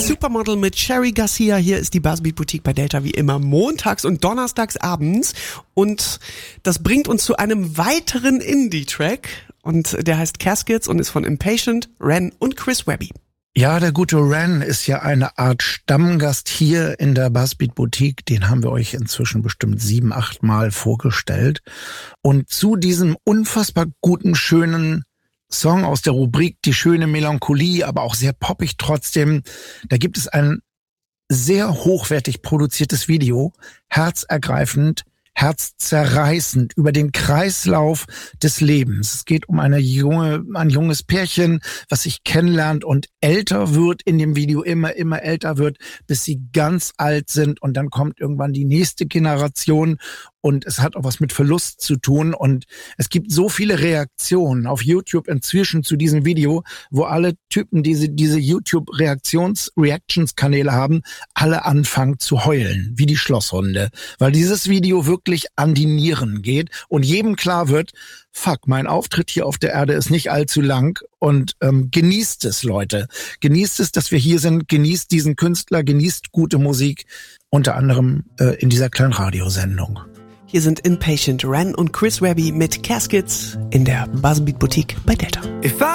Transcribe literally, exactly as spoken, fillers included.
Supermodel mit Cherry Garcia. Hier ist die Buzzbeat Boutique bei Delta wie immer montags und donnerstags abends. Und das bringt uns zu einem weiteren Indie-Track. Und der heißt Caskets und ist von Impatient, Ren und Chris Webby. Ja, der gute Ren ist ja eine Art Stammgast hier in der Buzzbeat Boutique. Den haben wir euch inzwischen bestimmt sieben, acht Mal vorgestellt. Und zu diesem unfassbar guten, schönen Song aus der Rubrik Die schöne Melancholie, aber auch sehr poppig trotzdem. Da gibt es ein sehr hochwertig produziertes Video, herzergreifend, herzzerreißend über den Kreislauf des Lebens. Es geht um eine junge, ein junges Pärchen, was sich kennenlernt und älter wird in dem Video, immer, immer älter wird, bis sie ganz alt sind und dann kommt irgendwann die nächste Generation und es hat auch was mit Verlust zu tun und es gibt so viele Reaktionen auf YouTube inzwischen zu diesem Video, wo alle Typen, die diese, diese YouTube-Reaktions-Reactions-Kanäle haben, alle anfangen zu heulen, wie die Schlosshunde, weil dieses Video wirklich an die Nieren geht und jedem klar wird, fuck, mein Auftritt hier auf der Erde ist nicht allzu lang und ähm, genießt es, Leute. Genießt es, dass wir hier sind, genießt diesen Künstler, genießt gute Musik, unter anderem äh, in dieser kleinen Radiosendung. Hier sind Impatient, Ren und Chris Webby mit Caskets in der Buzzbeat Boutique bei Delta.